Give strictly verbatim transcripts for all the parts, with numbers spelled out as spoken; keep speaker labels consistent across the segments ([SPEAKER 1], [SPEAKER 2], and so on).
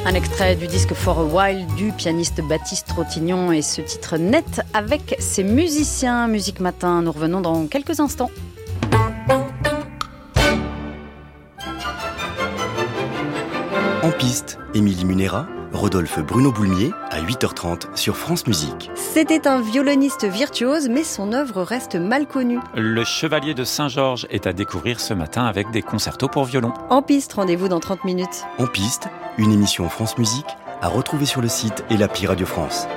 [SPEAKER 1] Un extrait du disque For a While du pianiste Baptiste Trottignon et ce titre net avec ses musiciens. Musique Matin, nous revenons dans quelques instants.
[SPEAKER 2] En piste, Émilie Munera, Rodolphe Bruno Boulmier à huit heures trente sur France Musique.
[SPEAKER 1] C'était un violoniste virtuose, mais son œuvre reste mal connue.
[SPEAKER 3] Le Chevalier de Saint-Georges est à découvrir ce matin avec des concertos pour violon.
[SPEAKER 1] En piste, rendez-vous dans trente minutes.
[SPEAKER 2] En piste, une émission France Musique à retrouver sur le site et l'appli Radio France.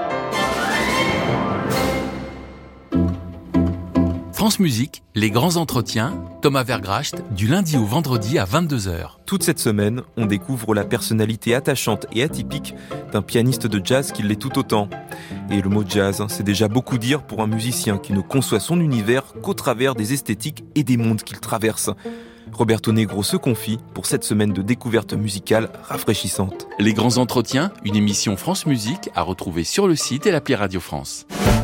[SPEAKER 4] France Musique, les grands entretiens, Thomas Vergracht, du lundi au vendredi à vingt-deux heures.
[SPEAKER 5] Toute cette semaine, on découvre la personnalité attachante et atypique d'un pianiste de jazz qui l'est tout autant. Et le mot jazz, c'est déjà beaucoup dire pour un musicien qui ne conçoit son univers qu'au travers des esthétiques et des mondes qu'il traverse. Roberto Negro se confie pour cette semaine de découverte musicale rafraîchissante.
[SPEAKER 4] Les grands entretiens, une émission France Musique à retrouver sur le site et l'appli Radio France.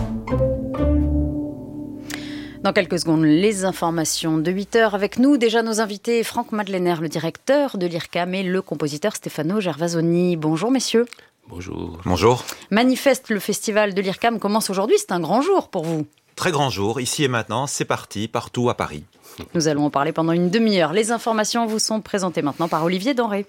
[SPEAKER 1] Dans quelques secondes, les informations de huit heures avec nous. Déjà nos invités, Franck Madlener, le directeur de l'I R C A M et le compositeur Stefano Gervasoni. Bonjour messieurs.
[SPEAKER 6] Bonjour. Bonjour.
[SPEAKER 1] Manifeste, le festival de l'I R C A M commence aujourd'hui, c'est un grand jour pour vous.
[SPEAKER 6] Très grand jour, ici et maintenant, c'est parti, partout à Paris.
[SPEAKER 1] Nous allons en parler pendant une demi-heure. Les informations vous sont présentées maintenant par Olivier Denré.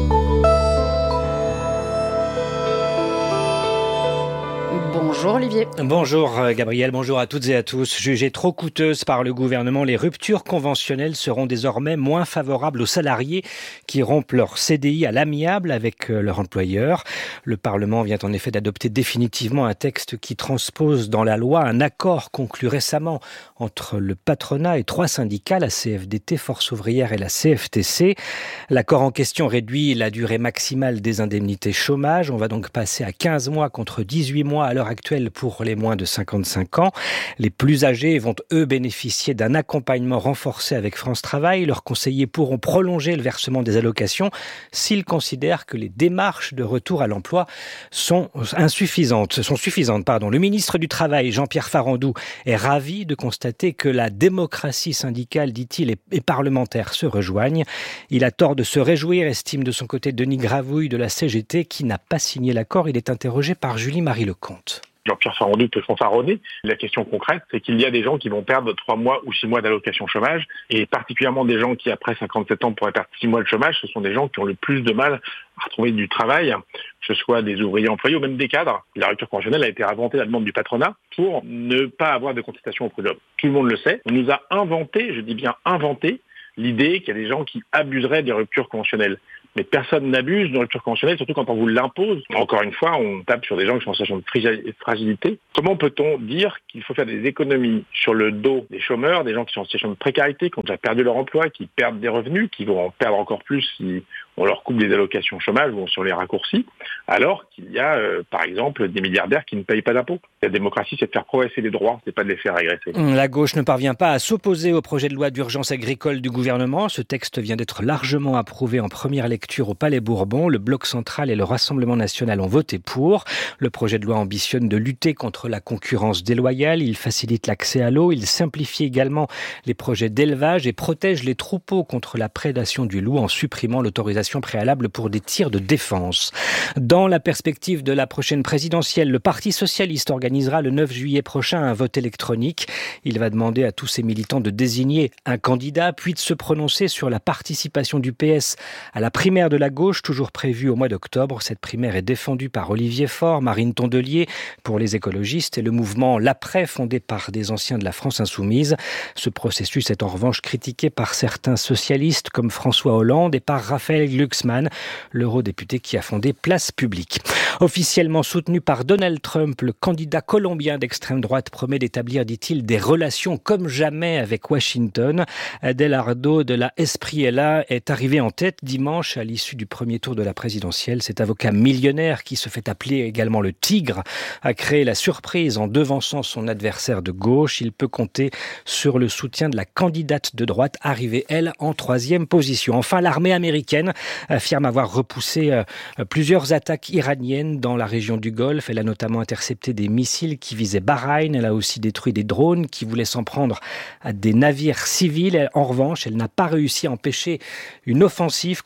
[SPEAKER 1] Bonjour Olivier.
[SPEAKER 7] Bonjour Gabriel, bonjour à toutes et à tous. Jugées trop coûteuses par le gouvernement, les ruptures conventionnelles seront désormais moins favorables aux salariés qui rompent leur C D I à l'amiable avec leur employeur. Le Parlement vient en effet d'adopter définitivement un texte qui transpose dans la loi un accord conclu récemment entre le patronat et trois syndicats, la C F D T, Force ouvrière et la C F T C. L'accord en question réduit la durée maximale des indemnités chômage. On va donc passer à quinze mois contre dix-huit mois à l'heure actuelle pour les moins de cinquante-cinq ans. Les plus âgés vont, eux, bénéficier d'un accompagnement renforcé avec France Travail. Leurs conseillers pourront prolonger le versement des allocations s'ils considèrent que les démarches de retour à l'emploi sont insuffisantes. Sont suffisantes, pardon. Le ministre du Travail, Jean-Pierre Farandou, est ravi de constater que la démocratie syndicale, dit-il, et parlementaire se rejoignent. Il a tort de se réjouir, estime de son côté Denis Gravouille de la C G T, qui n'a pas signé l'accord. Il est interrogé par Julie-Marie Lecomte.
[SPEAKER 8] Jean-Pierre Farandou peut fanfaronner. La question concrète, c'est qu'il y a des gens qui vont perdre trois mois ou six mois d'allocation chômage, et particulièrement des gens qui, après cinquante-sept ans, pourraient perdre six mois de chômage. Ce sont des gens qui ont le plus de mal à retrouver du travail, que ce soit des ouvriers employés ou même des cadres. La rupture conventionnelle a été inventée à la demande du patronat pour ne pas avoir de contestation au prud'homme. Tout le monde le sait. On nous a inventé, je dis bien inventé, l'idée qu'il y a des gens qui abuseraient des ruptures conventionnelles. Mais personne n'abuse d'une rupture conventionnelle, surtout quand on vous l'impose. Encore une fois, on tape sur des gens qui sont en situation de fragilité. Comment peut-on dire qu'il faut faire des économies sur le dos des chômeurs, des gens qui sont en situation de précarité, qui ont déjà perdu leur emploi, qui perdent des revenus, qui vont en perdre encore plus si on leur coupe des allocations chômage ou si on les raccourcit, alors qu'il y a, euh, par exemple, des milliardaires qui ne payent pas d'impôts. La démocratie, c'est de faire progresser les droits, c'est pas de les faire régresser.
[SPEAKER 7] La gauche ne parvient pas à s'opposer au projet de loi d'urgence agricole du gouvernement. Ce texte vient d'être largement approuvé en première lecture au Palais Bourbon. Le Bloc central et le Rassemblement national ont voté pour. Le projet de loi ambitionne de lutter contre la concurrence déloyale. Il facilite l'accès à l'eau. Il simplifie également les projets d'élevage et protège les troupeaux contre la prédation du loup en supprimant l'autorisation préalable pour des tirs de défense. Dans la perspective de la prochaine présidentielle, le Parti socialiste organisera le neuf juillet prochain un vote électronique. Il va demander à tous ses militants de désigner un candidat, puis de se prononcer sur la participation du P S à la primaire de la gauche, toujours prévue au mois d'octobre. Cette primaire est défendue par Olivier Faure, Marine Tondelier pour les écologistes et le mouvement L'Après, fondé par des anciens de la France insoumise. Ce processus est en revanche critiqué par certains socialistes comme François Hollande et par Raphaël Glucksmann, l'eurodéputé qui a fondé Place Publique. Officiellement soutenu par Donald Trump, le candidat colombien d'extrême droite promet d'établir, dit-il, des relations comme jamais avec Washington. Adelardo de la Espriella est arrivé en tête dimanche à l'issue du premier tour de la présidentielle. Cet avocat millionnaire, qui se fait appeler également le Tigre, a créé la surprise en devançant son adversaire de gauche. Il peut compter sur le soutien de la candidate de droite, arrivée, elle, en troisième position. Enfin, l'armée américaine affirme avoir repoussé euh, plusieurs attaques iraniennes dans la région du Golfe. Elle a notamment intercepté des missiles qui visaient Bahreïn. Elle a aussi détruit des drones qui voulaient s'en prendre à des navires civils. Elle, en revanche, elle n'a pas réussi à empêcher une offensive contre l'aéroport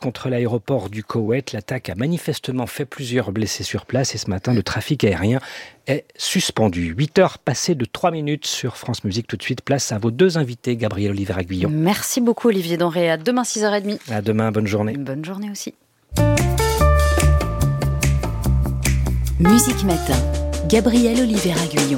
[SPEAKER 7] l'aéroport du Koweït. L'attaque a manifestement fait plusieurs blessés sur place et ce matin, le trafic aérien est suspendu. huit heures passées de trois minutes sur France Musique. Tout de suite, place à vos deux invités, Gabriel Oliver-Aguillon.
[SPEAKER 1] Merci beaucoup Olivier Denré. À demain six heures trente.
[SPEAKER 7] À demain, bonne journée.
[SPEAKER 1] Une bonne journée aussi.
[SPEAKER 9] Musique Matin, Gabriel Oliver-Aguillon.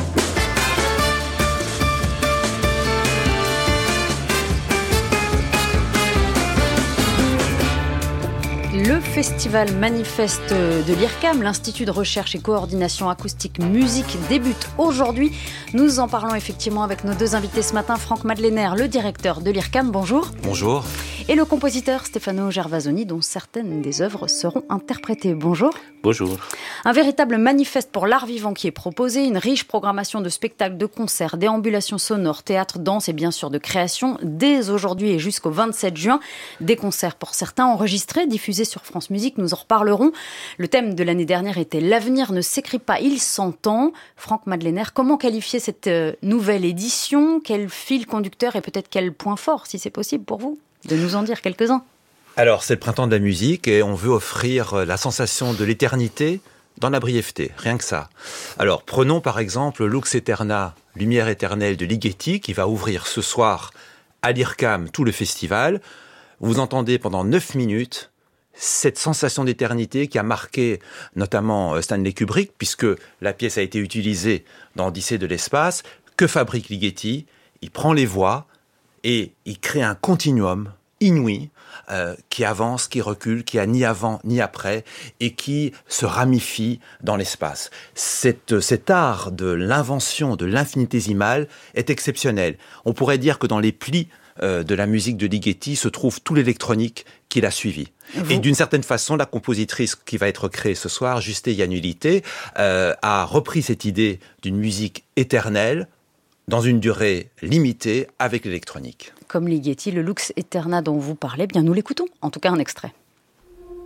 [SPEAKER 1] Le festival Manifeste de l'I R C A M, l'Institut de recherche et coordination acoustique musique, débute aujourd'hui. Nous en parlons effectivement avec nos deux invités ce matin. Franck Madlener, le directeur de l'I R C A M, bonjour.
[SPEAKER 6] Bonjour.
[SPEAKER 1] Et le compositeur Stefano Gervasoni, dont certaines des œuvres seront interprétées. Bonjour.
[SPEAKER 10] Bonjour.
[SPEAKER 1] Un véritable manifeste pour l'art vivant qui est proposé, une riche programmation de spectacles, de concerts, déambulations sonores, théâtre, danse et bien sûr de création. Dès aujourd'hui et jusqu'au vingt-sept juin, des concerts pour certains enregistrés, diffusés sur France Musique, nous en reparlerons. Le thème de l'année dernière était « L'avenir ne s'écrit pas, il s'entend ». Franck Madlener, comment qualifier cette nouvelle édition ? Quel fil conducteur et peut-être quel point fort, si c'est possible pour vous, de nous en dire quelques-uns ?
[SPEAKER 6] Alors, c'est le printemps de la musique et on veut offrir la sensation de l'éternité dans la brièveté, rien que ça. Alors, prenons par exemple Lux Aeterna, Lumière éternelle de Ligeti, qui va ouvrir ce soir à l'I R C A M tout le festival. Vous entendez pendant neuf minutes cette sensation d'éternité qui a marqué notamment Stanley Kubrick, puisque la pièce a été utilisée dans Odyssée de l'espace. Que fabrique Ligeti ? Il prend les voix et il crée un continuum inouï, euh, qui avance, qui recule, qui a ni avant ni après, et qui se ramifie dans l'espace. Cette, cet art de l'invention de l'infinitésimal est exceptionnel. On pourrait dire que dans les plis euh, de la musique de Ligeti se trouve tout l'électronique qu'il a suivi. Vous... Et d'une certaine façon, la compositrice qui va être créée ce soir, Juste Yanulité, euh, a repris cette idée d'une musique éternelle, dans une durée limitée avec l'électronique.
[SPEAKER 1] Comme Ligeti, le Lux Aeterna dont vous parlez, bien nous l'écoutons, en tout cas un extrait.